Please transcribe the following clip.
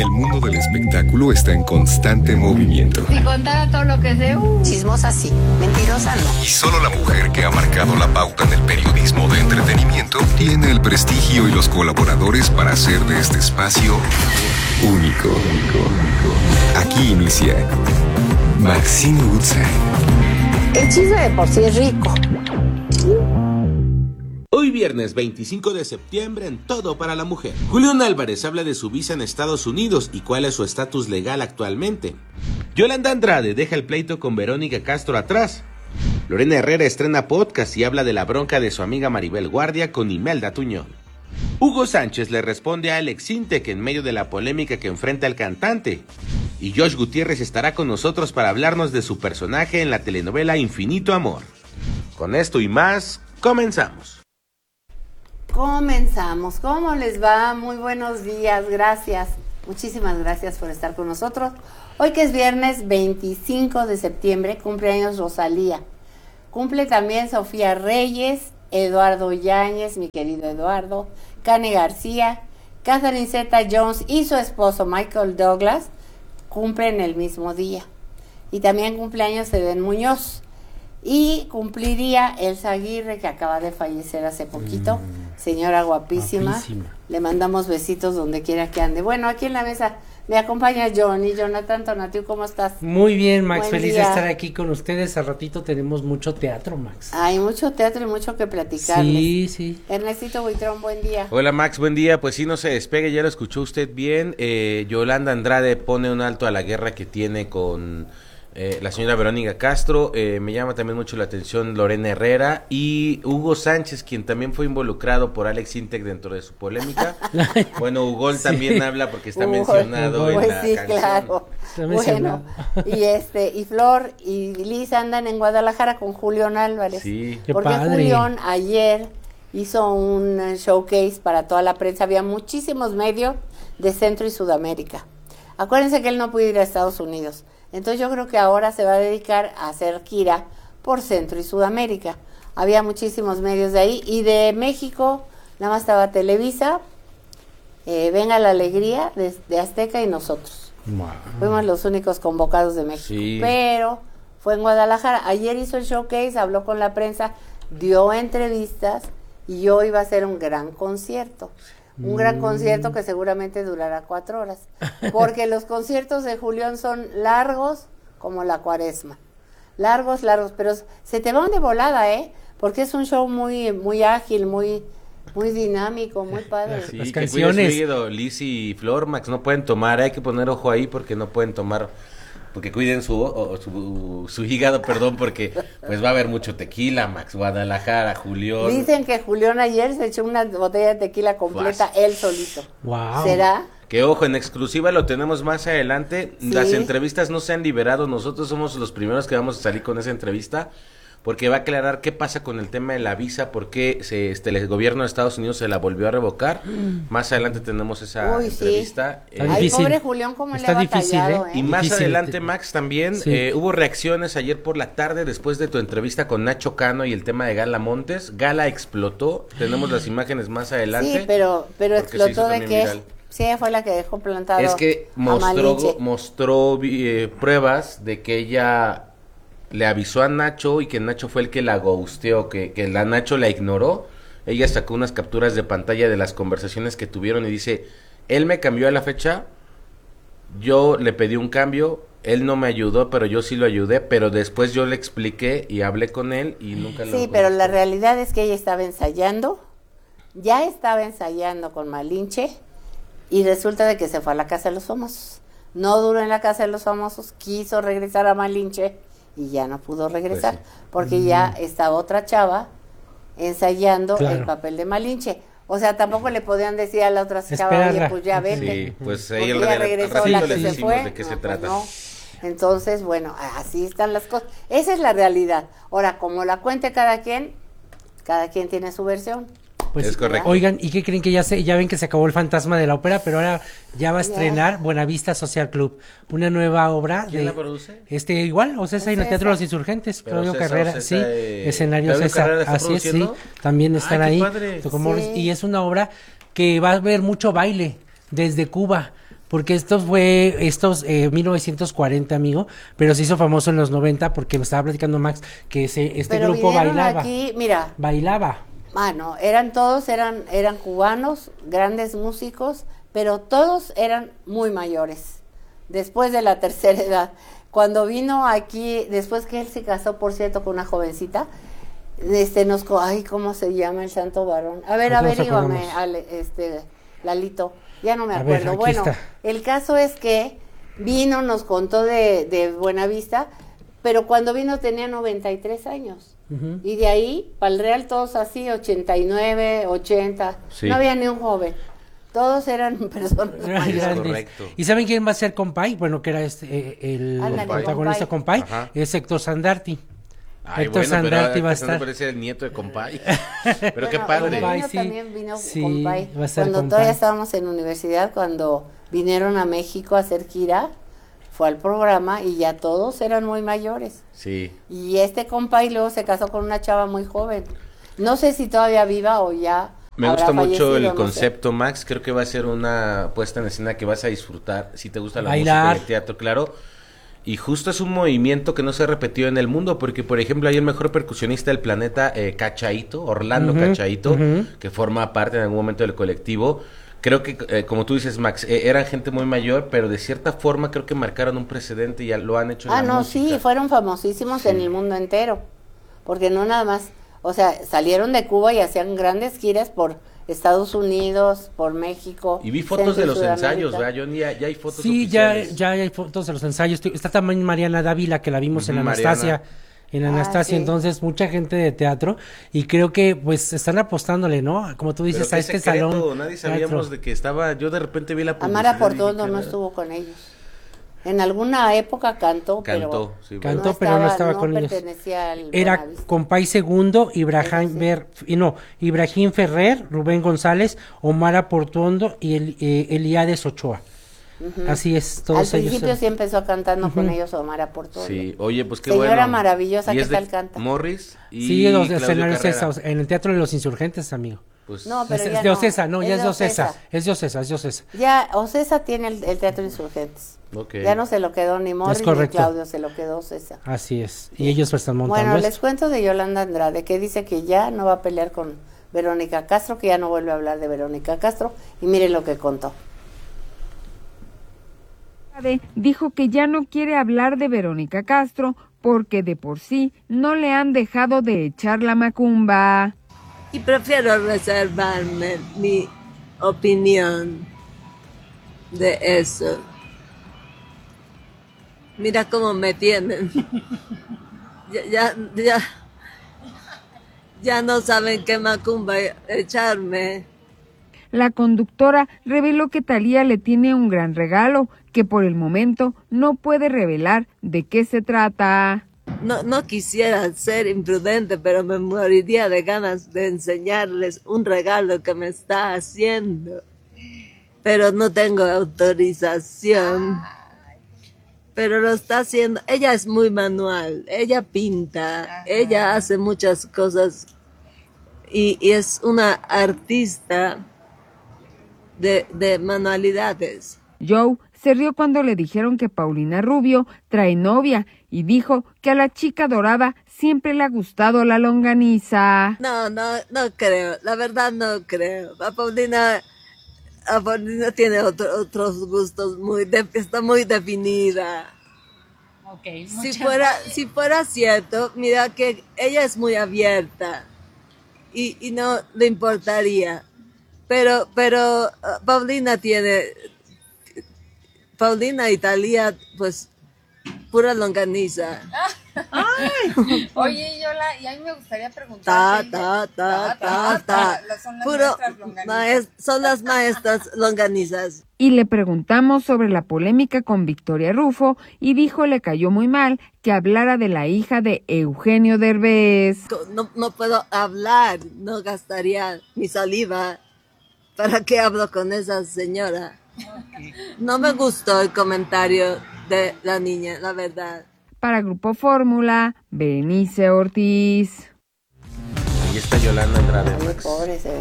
El mundo del espectáculo está en constante movimiento. Si contara todo lo que sé, chismosa sí, mentirosa no. Y solo la mujer que ha marcado la pauta en el periodismo de entretenimiento tiene el prestigio y los colaboradores para hacer de este espacio único. Aquí inicia Maxine Woodside. El chisme de por sí es rico. Hoy viernes 25 de septiembre en Todo para la Mujer. Julián Álvarez habla de su visa en Estados Unidos y cuál es su estatus legal actualmente. Yolanda Andrade deja el pleito con Verónica Castro atrás. Lorena Herrera estrena podcast y habla de la bronca de su amiga Maribel Guardia con Imelda Tuñón. Hugo Sánchez le responde a Alex Sintek en medio de la polémica que enfrenta el cantante. Y Josh Gutiérrez estará con nosotros para hablarnos de su personaje en la telenovela Infinito Amor. Con esto y más, comenzamos. Comenzamos. ¿Cómo les va? Muy buenos días, gracias. Muchísimas gracias por estar con nosotros. Hoy que es viernes 25 de septiembre, cumpleaños Rosalía. Cumple también Sofía Reyes, Eduardo Yáñez, mi querido Eduardo, Cane García, Catherine Zeta-Jones y su esposo Michael Douglas cumplen el mismo día. Y también cumpleaños Eden Muñoz. Y cumpliría Elsa Aguirre, que acaba de fallecer hace poquito. Señora guapísima. Le mandamos besitos donde quiera que ande. Bueno, aquí en la mesa me acompaña Johnny, Jonathan Tonatiu, ¿cómo estás? Muy bien, Max, Buen feliz día. de estar aquí con ustedes. Al ratito tenemos mucho teatro, Max. Hay mucho teatro y mucho que platicarles. Sí. Ernestito Buitrón, buen día. Hola Max, buen día. Pues sí, no se despegue, ya lo escuchó usted bien. Yolanda Andrade pone un alto a la guerra que tiene con la señora Verónica Castro. Me llama también mucho la atención Lorena Herrera y Hugo Sánchez, quien también fue involucrado por Alex Sintek dentro de su polémica. Bueno, Hugo también habla porque está mencionado en pues la sí, canción. claro. Bueno, y Flor y Liz andan en Guadalajara con Julián Álvarez. Sí. Qué porque padre. Julián ayer hizo un showcase para toda la prensa. Había muchísimos medios de Centro y Sudamérica. Acuérdense que él no pudo ir a Estados Unidos. Entonces yo creo que ahora se va a dedicar a hacer gira por Centro y Sudamérica. Había muchísimos medios de ahí. Y de México, nada más estaba Televisa, Venga la Alegría de Azteca y nosotros. Wow. Fuimos los únicos convocados de México. Sí. Pero fue en Guadalajara. Ayer hizo el showcase, habló con la prensa, dio entrevistas y hoy va a ser un gran concierto. Un gran concierto que seguramente durará 4 horas. Porque los conciertos de Julián son largos como la Cuaresma. Largos, pero se te van de volada, Porque es un show muy, muy ágil, muy dinámico, muy padre. Sí, Las que canciones. cuide su hígado, Liz y Flor, Max, no pueden tomar, hay que poner ojo ahí porque no pueden tomar, porque cuiden su hígado, perdón, porque pues va a haber mucho tequila, Max, Guadalajara, Julián. Dicen que Julián ayer se echó una botella de tequila completa él solito. Wow. ¿Será? Que ojo, en exclusiva lo tenemos más adelante, Sí. Las entrevistas no se han liberado, nosotros somos los primeros que vamos a salir con esa entrevista, porque va a aclarar qué pasa con el tema de la visa, por qué el gobierno de Estados Unidos se la volvió a revocar. Más adelante tenemos esa Uy, sí. entrevista. Está Ay, difícil. pobre Julián, cómo Está le ha difícil, batallado, Y más Difícil. adelante, Max, también Sí. hubo reacciones ayer por la tarde después de tu entrevista con Nacho Cano y el tema de Gala Montes. Gala explotó, tenemos las imágenes más adelante. Sí, pero porque se hizo explotó de también que viral. sí, ella fue la que dejó plantado Es que a Malinche. mostró pruebas de que ella le avisó a Nacho y que Nacho fue el que la ghosteó, que la Nacho la ignoró. Ella sacó unas capturas de pantalla de las conversaciones que tuvieron y dice, él me cambió a la fecha, yo le pedí un cambio, él no me ayudó, pero yo sí lo ayudé, pero después yo le expliqué y hablé con él y nunca lo Sí, pero la contestó. realidad es que ella estaba ensayando, ya estaba ensayando con Malinche y resulta de que se fue a la Casa de los Famosos. No duró en la Casa de los Famosos, quiso regresar a Malinche y ya no pudo regresar, Pues sí. porque ya estaba otra chava ensayando Claro. el papel de Malinche. O sea, tampoco le podían decir a la otra chava, oye, Espérala. pues ya vete. Sí, pues Porque ahí ella al regresó, ratito la les que se decimos fue. de qué se pues trata. no. Entonces, bueno, así están las cosas. Esa es la realidad. Ahora, como la cuente cada quien tiene su versión. Pues, Es correcto. Oigan, ¿y qué creen? Que ya ven que se acabó El Fantasma de la Ópera, pero ahora ya va a estrenar Buenavista Social Club, una nueva obra. ¿Quién la produce? Igual, Ocesa y en el Teatro de los Insurgentes, Pero Claudio César, Carrera, Ocesa, sí, escenario ¿Claudio César, Carrera está así es, sí, produciendo? también están Ay, qué ahí. padre. Y es una obra que va a haber mucho baile desde Cuba, porque esto fue 1940, amigo, pero se hizo famoso en los 90 porque me estaba platicando Max que este Pero grupo vinieron bailaba. aquí, mira, Bailaba. no, eran cubanos, grandes músicos, pero todos eran muy mayores, después de la tercera edad. Cuando vino aquí, después que él se casó, por cierto, con una jovencita, ¿cómo se llama el santo varón? A ver, averígame, Lalito, ya no me acuerdo. Bueno, está. El caso es que vino, nos contó de Buenavista, pero cuando vino tenía 93 años. Uh-huh. Y de ahí, para el Real, todos así, 89, 80, sí. No había ni un joven. Todos eran personas mayores. Correcto. ¿Y saben quién va a ser compay? Bueno, que era el protagonista compay, es Héctor Sandarti. Ay, Héctor Sandarti va a estar. Parece el nieto de compay. Pero qué padre. Compay, sí. También vino compay. Va a ser cuando compay. Todavía estábamos en universidad, cuando vinieron a México a hacer gira, fue al programa y ya todos eran muy mayores. Sí. Y compay luego se casó con una chava muy joven. No sé si todavía viva o ya. Me gusta mucho el concepto, Max. Creo que va a ser una puesta en escena que vas a disfrutar. Si te gusta la música y el teatro, claro. Y justo es un movimiento que no se ha repetido en el mundo, porque, por ejemplo, hay el mejor percusionista del planeta, Cachaito, Orlando Cachaito, que forma parte en algún momento del colectivo. Creo que, como tú dices, Max, eran gente muy mayor, pero de cierta forma creo que marcaron un precedente y ya lo han hecho en la música. Sí, fueron famosísimos en el mundo entero, porque no nada más... O sea, salieron de Cuba y hacían grandes giras por Estados Unidos, por México. Y vi fotos de los ensayos, ¿verdad, Johnny? Ya hay fotos oficiales. Sí, ya hay fotos de los ensayos. Está también Mariana Dávila, que la vimos en Anastasia. En Anastasia, entonces, mucha gente de teatro. Y creo que, pues, están apostándole, ¿no? Como tú dices, a este salón. Nadie sabíamos de que estaba... Yo de repente vi la publicidad. Amara Portondo no estuvo con ellos. En alguna época cantó, pero no estaba con ellos. Era compay segundo, Ibrahim Ferrer, Rubén González, Omar Portondo y Eliades Ochoa. Uh-huh. Así es, todos ellos. Al principio sí empezó cantando con ellos Omar Portondo. Sí, oye, pues qué Señora bueno. maravillosa, ¿qué tal canta? Morris y sí, los escenarios en el Teatro de los Insurgentes, amigo. Pues, no, pero es de Ocesa, ya es de Ocesa. Es de Ocesa. Ya, Ocesa tiene el Teatro de Insurgentes. Okay. Ya no se lo quedó ni Morris ni Claudio, se lo quedó Ocesa. Así es, y ellos están montando Bueno, les cuento de Yolanda Andrade, que dice que ya no va a pelear con Verónica Castro, que ya no vuelve a hablar de Verónica Castro, y miren lo que contó. Dijo que ya no quiere hablar de Verónica Castro porque de por sí no le han dejado de echar la macumba. Y prefiero reservarme mi opinión de eso. Mira cómo me tienen. Ya no saben qué macumba echarme. La conductora reveló que Thalía le tiene un gran regalo, que por el momento no puede revelar de qué se trata. No quisiera ser imprudente, pero me moriría de ganas de enseñarles un regalo que me está haciendo. Pero no tengo autorización. Pero lo está haciendo. Ella es muy manual, ella pinta, ella hace muchas cosas y es una artista de manualidades. Joe se rió cuando le dijeron que Paulina Rubio trae novia y dijo que a la chica dorada siempre le ha gustado la longaniza. No creo, la verdad no creo. Paulina tiene otros gustos, está muy definida. Okay, si fuera cierto, mira que ella es muy abierta y no le importaría. Pero Paulina y Thalía, pues, pura longaniza. Ay. Oye, Yola, y a mí me gustaría preguntarte. Son las maestras longanizas. Y le preguntamos sobre la polémica con Victoria Rufo y dijo le cayó muy mal que hablara de la hija de Eugenio Derbez. No puedo hablar, no gastaría mi saliva. ¿Para qué hablo con esa señora? Okay. No me gustó el comentario de la niña, la verdad. Para Grupo Fórmula, Berenice Ortiz. Ahí está Yolanda Andrade. Muy pobre se ve.